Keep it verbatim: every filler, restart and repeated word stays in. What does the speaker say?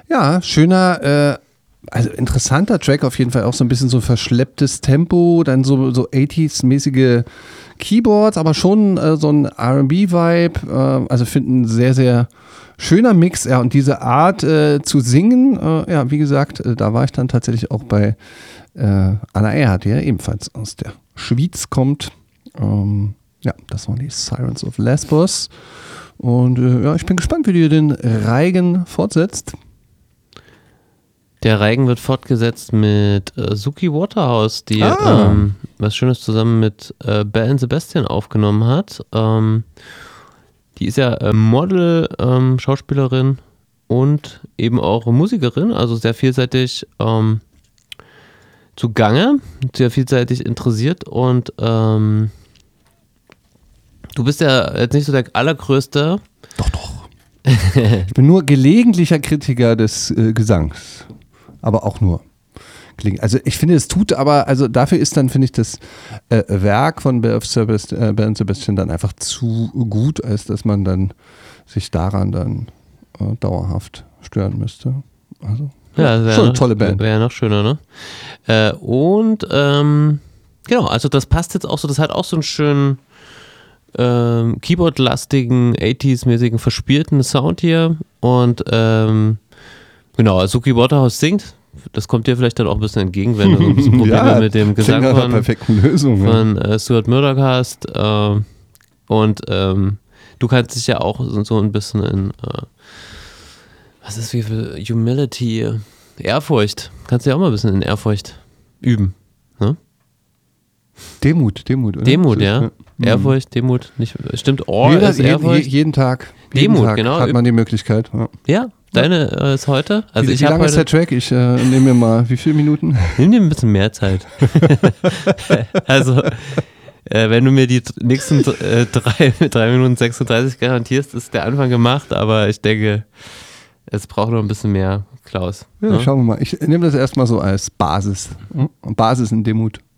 Ja, schöner, äh, also interessanter Track auf jeden Fall, auch so ein bisschen so verschlepptes Tempo, dann so, so achtziger-mäßige Keyboards, aber schon äh, so ein R and B-Vibe, äh, also finde ein sehr, sehr schöner Mix, ja, und diese Art äh, zu singen, äh, ja, wie gesagt, äh, da war ich dann tatsächlich auch bei äh, Anna Erhardt, die ja ebenfalls aus der Schweiz kommt. Ähm, ja, das waren die Sirens of Lesbos und äh, ja, ich bin gespannt, wie du den Reigen fortsetzt. Der Reigen wird fortgesetzt mit äh, Suki Waterhouse, die ah. ähm, was Schönes zusammen mit äh, Belle and Sebastian aufgenommen hat. Ähm, die ist ja äh, Model, ähm, Schauspielerin und eben auch Musikerin, also sehr vielseitig ähm, zugange, sehr vielseitig interessiert und ähm, du bist ja jetzt nicht so der allergrößte. Doch, doch. Ich bin nur gelegentlicher Kritiker des äh, Gesangs. Aber auch nur. Also ich finde, es tut aber, also dafür ist dann, finde ich, das äh, Werk von Belle Sebastian, äh, Sebastian dann einfach zu gut, als dass man dann sich daran dann äh, dauerhaft stören müsste. Also ja, schon eine noch, tolle Band. Wäre ja noch schöner, ne? Äh, und ähm, genau, also das passt jetzt auch so, das hat auch so einen schönen ähm, Keyboard-lastigen, achtziger-mäßigen, verspielten Sound hier und ähm, genau, also Suki Waterhouse singt. Das kommt dir vielleicht dann auch ein bisschen entgegen, wenn du so ein bisschen Probleme ja, mit dem Gesang von, von, perfekten Lösung, von äh, Stuart Murdoch hast. Äh, und ähm, du kannst dich ja auch so, so ein bisschen in, äh, was ist wie viel Humility, Ehrfurcht. Kannst du ja auch mal ein bisschen in Ehrfurcht üben. Ne? Demut, Demut. Oder? Demut, ja. ja. Ehrfurcht, Demut. Nicht, stimmt, Or Jeder, ist Ehrfurcht. Je, jeden Tag. Jeden Demut, Tag genau. hat man die Möglichkeit. Ja. Ja. Deine äh, ist heute? Also wie ich wie lange heute, ist der Track? Ich äh, nehme mir mal, wie viele Minuten? Nimm dir ein bisschen mehr Zeit. Also, äh, wenn du mir die nächsten äh, drei, drei Minuten sechsunddreißig garantierst, ist der Anfang gemacht, aber ich denke, es braucht noch ein bisschen mehr, Klaus. Ja, ne? Schauen wir mal. Ich nehme das erstmal so als Basis. Basis in Demut.